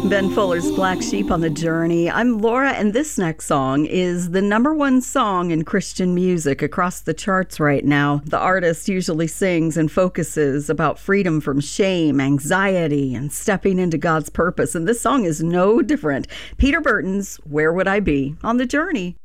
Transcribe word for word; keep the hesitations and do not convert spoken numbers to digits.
Ben Foller's Black Sheep on the Journey. I'm Laura, and this next song is the number one song in Christian music across the charts right now. The artist usually sings and focuses about freedom from shame, anxiety, and stepping into God's purpose, and this song is no different. Peter Burton's Where Would I Be on the Journey.